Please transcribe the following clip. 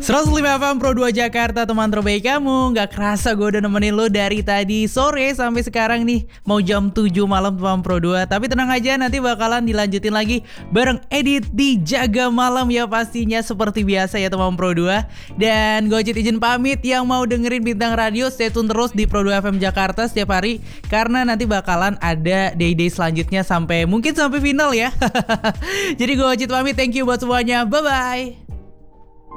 105 FM Pro 2 Jakarta, teman terbaik kamu. Gak kerasa gue udah nemenin lo dari tadi sore sampai sekarang nih. Mau jam 7 malam teman Pro 2. Tapi tenang aja, nanti bakalan dilanjutin lagi bareng Edit di Jaga Malam ya pastinya. Seperti biasa ya teman Pro 2. Dan gue izin pamit, yang mau dengerin Bintang Radio stay tune terus di Pro 2 FM Jakarta setiap hari. Karena nanti bakalan ada day-day selanjutnya sampai mungkin sampai final ya. Jadi gue pamit, thank you buat semuanya, bye-bye.